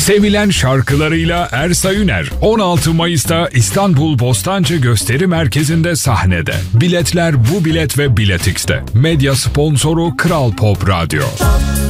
Sevilen şarkılarıyla Ersa Üner 16 Mayıs'ta İstanbul Bostancı Gösteri Merkezi'nde sahnede. Biletler Bu Bilet ve Biletix'te. Medya sponsoru Kral Pop Radyo.